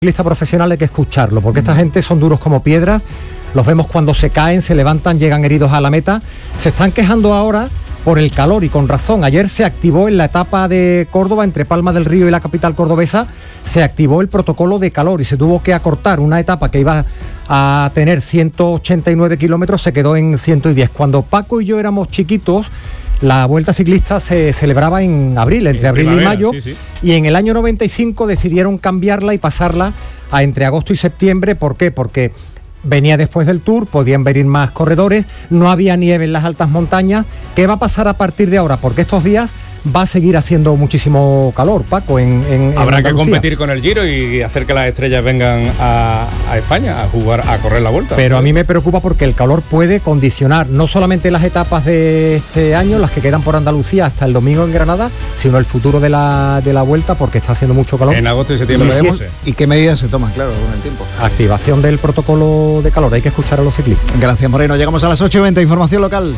Ciclistas profesionales hay que escucharlo, porque esta gente son duros como piedras, los vemos cuando se caen, se levantan, llegan heridos a la meta. Se están quejando ahora por el calor y con razón. Ayer se activó en la etapa de Córdoba, entre Palma del Río y la capital cordobesa, se activó el protocolo de calor y se tuvo que acortar una etapa que iba a tener 189 kilómetros, se quedó en 110. Cuando Paco y yo éramos chiquitos, la Vuelta Ciclista se celebraba en abril, entre abril y mayo, sí. Y en el año 95 decidieron cambiarla y pasarla a entre agosto y septiembre. ¿Por qué? Porque venía después del Tour, podían venir más corredores, no había nieve en las altas montañas. ¿Qué va a pasar a partir de ahora? Porque estos días va a seguir haciendo muchísimo calor, Paco, Habrá Andalucía. Que competir con el Giro y hacer que las estrellas vengan a España a jugar, a correr la Vuelta. Pero a mí me preocupa porque el calor puede condicionar no solamente las etapas de este año, las que quedan por Andalucía hasta el domingo en Granada, sino el futuro de la Vuelta, porque está haciendo mucho calor. En agosto y septiembre lo vemos. ¿Y qué medidas se toman, claro, con el tiempo? Activación del protocolo de calor, hay que escuchar a los ciclistas. Gracias, Moreno. Llegamos a las 8:20, información local.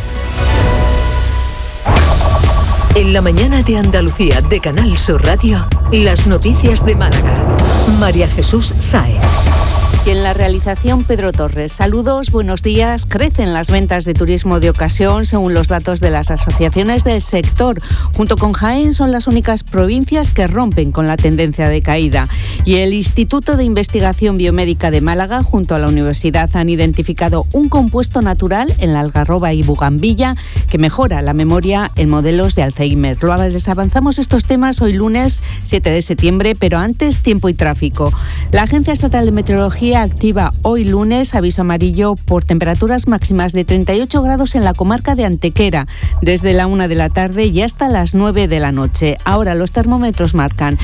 En la mañana de Andalucía de Canal Sur Radio, las noticias de Málaga. María Jesús Sáez. Y en la realización, Pedro Torres. Saludos, buenos días. Crecen las ventas de turismo de ocasión según los datos de las asociaciones del sector. Junto con Jaén son las únicas provincias que rompen con la tendencia de caída. Y el Instituto de Investigación Biomédica de Málaga junto a la universidad han identificado un compuesto natural en la algarroba y bugambilla que mejora la memoria en modelos de Alzheimer. Les avanzamos estos temas hoy lunes 7 de septiembre, pero antes tiempo y tráfico. La Agencia Estatal de Meteorología activa hoy lunes aviso amarillo por temperaturas máximas de 38 grados en la comarca de Antequera, desde la 1 de la tarde y hasta las 9 de la noche. Ahora los termómetros marcan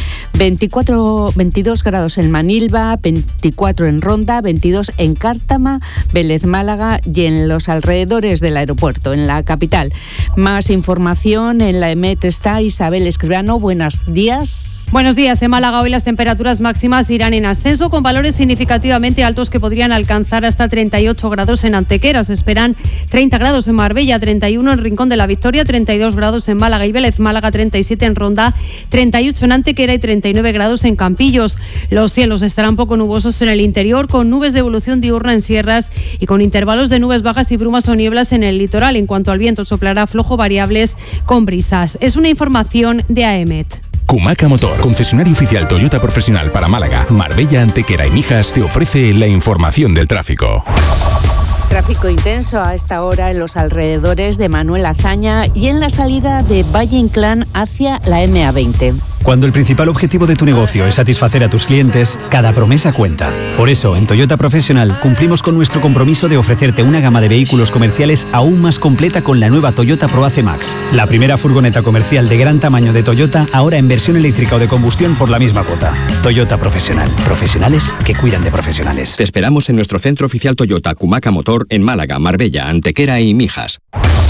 22 grados en Manilva, 24 en Ronda, 22 en Cártama, Vélez Málaga y en los alrededores del aeropuerto, en la capital. Más información en la EMET está Isabel Escribano. Buenos días. Buenos días. En Málaga hoy las temperaturas máximas irán en ascenso con valores significativamente altos que podrían alcanzar hasta 38 grados en Antequera. Se esperan 30 grados en Marbella, 31 en Rincón de la Victoria, 32 grados en Málaga y Vélez Málaga, 37 en Ronda, 38 en Antequera y 39 grados en Campillos. Los cielos estarán poco nubosos en el interior, con nubes de evolución diurna en sierras y con intervalos de nubes bajas y brumas o nieblas en el litoral. En cuanto al viento, soplará flojo variables con brisas. Es una información de AEMET. Kumaca Motor, concesionario oficial Toyota profesional para Málaga, Marbella, Antequera y Mijas, te ofrece la información del tráfico. Tráfico intenso a esta hora en los alrededores de Manuel Azaña y en la salida de Valle Inclán hacia la MA20. Cuando el principal objetivo de tu negocio es satisfacer a tus clientes, cada promesa cuenta. Por eso, en Toyota Profesional cumplimos con nuestro compromiso de ofrecerte una gama de vehículos comerciales aún más completa con la nueva Toyota ProAce Max, la primera furgoneta comercial de gran tamaño de Toyota, ahora en versión eléctrica o de combustión por la misma cuota. Toyota Profesional. Profesionales que cuidan de profesionales. Te esperamos en nuestro centro oficial Toyota Kumaca Motor en Málaga, Marbella, Antequera y Mijas.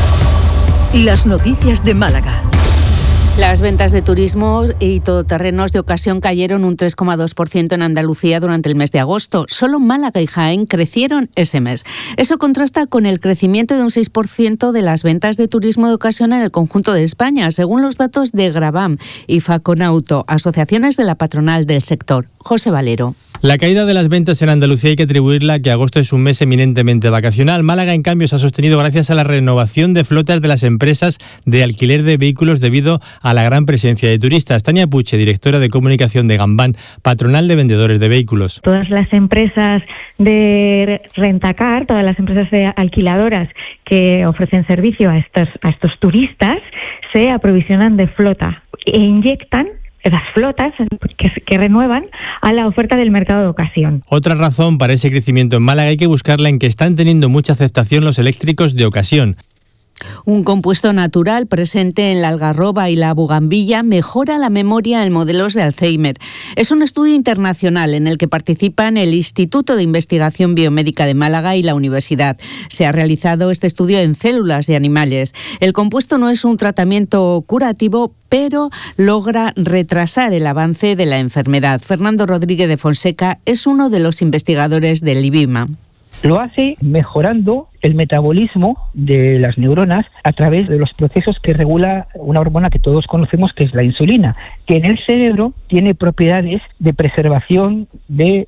Las noticias de Málaga. Las ventas de turismo y todoterrenos de ocasión cayeron un 3,2% en Andalucía durante el mes de agosto. Solo Málaga y Jaén crecieron ese mes. Eso contrasta con el crecimiento de un 6% de las ventas de turismo de ocasión en el conjunto de España, según los datos de Grabam y Faconauto, asociaciones de la patronal del sector. José Valero. La caída de las ventas en Andalucía hay que atribuirla a que agosto es un mes eminentemente vacacional. Málaga, en cambio, se ha sostenido gracias a la renovación de flotas de las empresas de alquiler de vehículos debido a la gran presencia de turistas. Tania Puche, directora de comunicación de Gambán, patronal de vendedores de vehículos. Todas las empresas de rentacar, todas las empresas alquiladoras que ofrecen servicio a estos turistas se aprovisionan de flota e inyectan las flotas que renuevan a la oferta del mercado de ocasión. Otra razón para ese crecimiento en Málaga hay que buscarla en que están teniendo mucha aceptación los eléctricos de ocasión. Un compuesto natural presente en la algarroba y la bugambilla mejora la memoria en modelos de Alzheimer. Es un estudio internacional en el que participan el Instituto de Investigación Biomédica de Málaga y la Universidad. Se ha realizado este estudio en células de animales. El compuesto no es un tratamiento curativo, pero logra retrasar el avance de la enfermedad. Fernando Rodríguez de Fonseca es uno de los investigadores del IBIMA. Lo hace mejorando el metabolismo de las neuronas a través de los procesos que regula una hormona que todos conocemos, que es la insulina, que en el cerebro tiene propiedades de preservación de